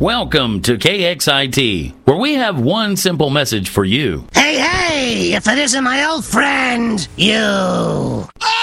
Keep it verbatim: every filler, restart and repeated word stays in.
Welcome to K X I T, where we have one simple message for you. Hey, hey, if it isn't my old friend, you.